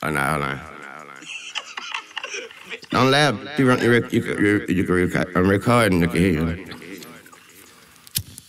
Oh, no, hold on. Don't laugh. You can record and you can hear you.